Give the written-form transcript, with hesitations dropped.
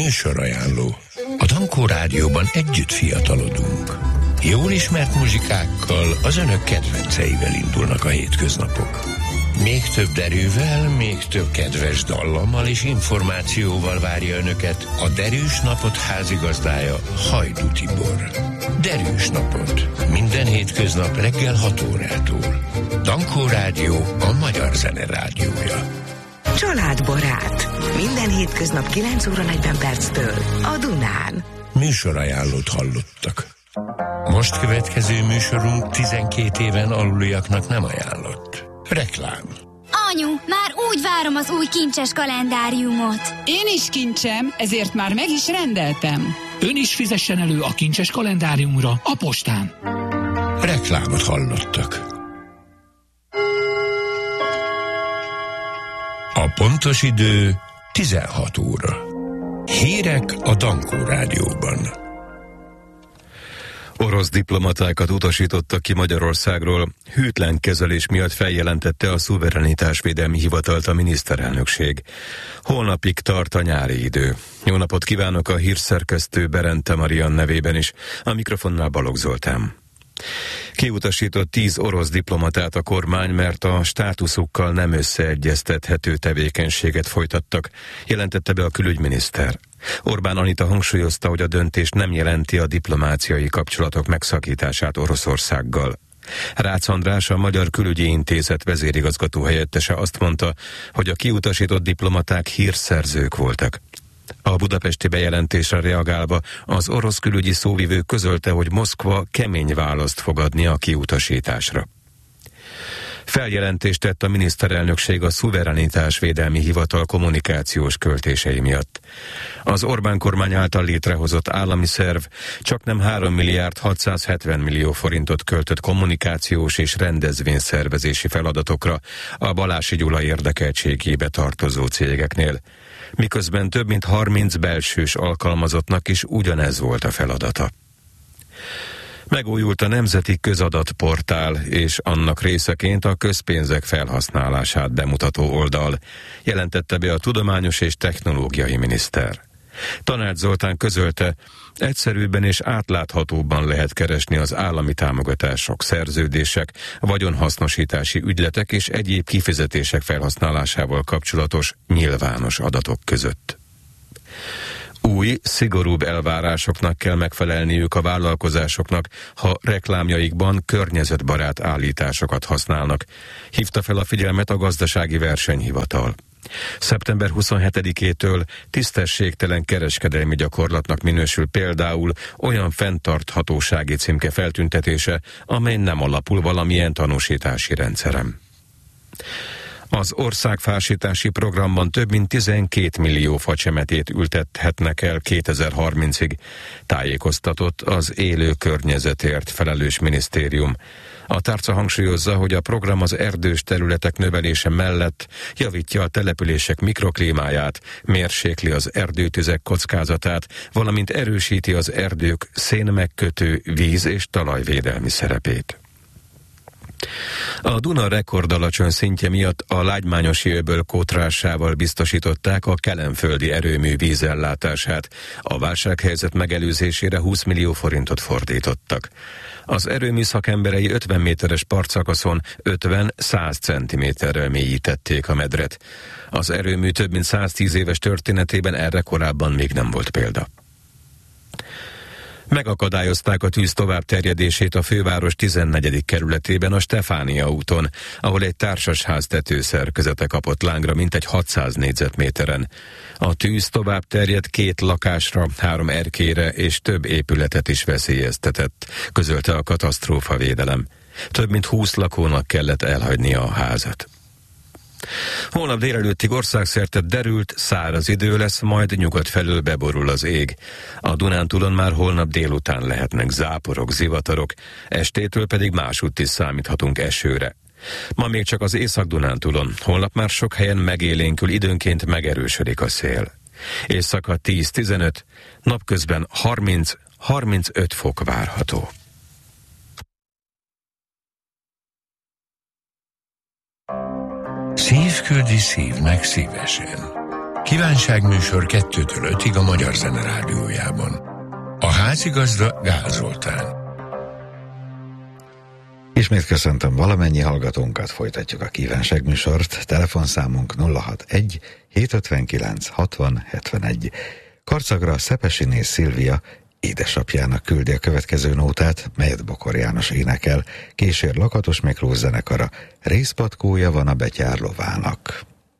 Műsorajánló. A Dankó Rádióban együtt fiatalodunk. Jól ismert muzsikákkal, az önök kedvenceivel indulnak a hétköznapok. Még több derűvel, még több kedves dallammal és információval várja önöket a Derűs Napot házigazdája, Hajdú Tibor. Derűs Napot. Minden hétköznap reggel 6 órától. Dankó Rádió, a magyar zene rádiója. Családbarát. Minden hétköznap 9 óra 40 perctől a Dunán. Műsorajánlót hallottak. Most következő műsorunk 12 éven aluliaknak nem ajánlott. Reklám. Anyu, már úgy várom az új kincses kalendáriumot. Én is kincsem, ezért már meg is rendeltem. Ön is fizessen elő a kincses kalendáriumra a postán. Reklámot hallottak. A pontos idő 16 óra. Hírek a Dankó Rádióban. Orosz diplomatákat utasítottak ki Magyarországról, hűtlen kezelés miatt feljelentette a Szuverenitásvédelmi Hivatalt a miniszterelnökség. Holnapig tart a nyári idő. Jó napot kívánok a hírszerkesztő Berente Marian nevében is, a mikrofonnál Balogh Zoltán. Kiutasított 10 orosz diplomatát a kormány, mert a státuszukkal nem összeegyeztethető tevékenységet folytattak, jelentette be a külügyminiszter. Orbán Anita hangsúlyozta, hogy a döntés nem jelenti a diplomáciai kapcsolatok megszakítását Oroszországgal. Rácz András, a Magyar Külügyi Intézet vezérigazgató helyettese azt mondta, hogy a kiutasított diplomaták hírszerzők voltak. A budapesti bejelentésre reagálva az orosz külügyi szóvivő közölte, hogy Moszkva kemény választ fog adni a kiutasításra. Feljelentést tett a miniszterelnökség a Szuverenitásvédelmi Hivatal kommunikációs költései miatt. Az Orbán kormány által létrehozott állami szerv csaknem 3 milliárd 670 millió forintot költött kommunikációs és rendezvényszervezési feladatokra a Balási Gyula érdekeltségébe tartozó cégeknél, miközben több mint 30 belsős alkalmazottnak is ugyanez volt a feladata. Megújult a Nemzeti Közadatportál és annak részeként a közpénzek felhasználását bemutató oldal, jelentette be a Tudományos és Technológiai Miniszter. Tanács Zoltán közölte, egyszerűbben és átláthatóbban lehet keresni az állami támogatások, szerződések, vagyonhasznosítási ügyletek és egyéb kifizetések felhasználásával kapcsolatos nyilvános adatok között. Új, szigorúbb elvárásoknak kell megfelelniük a vállalkozásoknak, ha reklámjaikban környezetbarát állításokat használnak, hívta fel a figyelmet a Gazdasági Versenyhivatal. Szeptember 27-től tisztességtelen kereskedelmi gyakorlatnak minősül például olyan fenntarthatósági címke feltüntetése, amely nem alapul valamilyen tanúsítási rendszerem. Az országfásítási programban több mint 12 millió facsemetét ültethetnek el 2030-ig, tájékoztatott az élő környezetért felelős minisztérium. A tárca hangsúlyozza, hogy a program az erdős területek növelése mellett javítja a települések mikroklímáját, mérsékli az erdőtüzek kockázatát, valamint erősíti az erdők szénmegkötő víz- és talajvédelmi szerepét. A Duna rekordalacsony szintje miatt a Lágymányosi öböl kótrásával biztosították a kelenföldi erőmű vízellátását. A válsághelyzet megelőzésére 20 millió forintot fordítottak. Az erőmű szakemberei 50 méteres partszakaszon 50-100 centiméterrel mélyítették a medret. Az erőmű több mint 110 éves történetében erre korábban még nem volt példa. Megakadályozták a tűz továbbterjedését a főváros 14. kerületében a Stefánia úton, ahol egy társasház tetőszerkezete kapott lángra mintegy 600 négyzetméteren. A tűz tovább terjedt 2 lakásra, 3 erkélyre és több épületet is veszélyeztetett, közölte a katasztrófavédelem. Több mint 20 lakónak kellett elhagynia a házat. Holnap délelőttig országszerte derült, száraz idő lesz, majd nyugat felől beborul az ég. A Dunántúlon már holnap délután lehetnek záporok, zivatarok, estétől pedig másútt is számíthatunk esőre. Ma még csak az Észak-Dunántúlon, holnap már sok helyen megélénkül, időnként megerősödik a szél. Éjszaka 10-15, napközben 30-35 fok várható. Szív küldi szívnek szívesen. Kívánságműsor 2-től 5-ig a Magyar Zene Rádiójában. A házigazda Gál Zoltán. Ismét köszöntöm valamennyi hallgatónkat, folytatjuk a kívánságműsort. Telefonszámunk 061 759 60 71. Karcagra Szepesiné Szilvia édesapjának küldi a következő nótát, melyet Bokor János énekel, kísér Lakatos Miklós zenekara, részpatkója van a betyár lovának.